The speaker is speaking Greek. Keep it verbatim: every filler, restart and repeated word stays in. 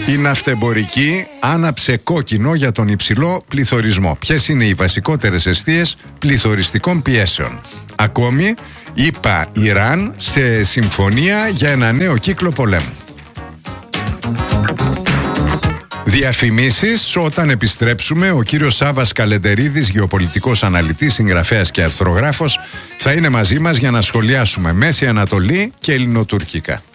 Η ναυτεμπορική άναψε κόκκινο για τον υψηλό πληθωρισμό. Ποιες είναι οι βασικότερες αιστείες πληθωριστικών πιέσεων? Ακόμη, ΗΠΑ Ιράν σε συμφωνία για ένα νέο κύκλο πολέμου. Διαφημίσεις όταν επιστρέψουμε. Ο κύριος Σάββας Καλεντερίδης, γεωπολιτικός αναλυτής, συγγραφέας και αρθρογράφος, θα είναι μαζί μας για να σχολιάσουμε Μέση Ανατολή και ελληνοτουρκικά.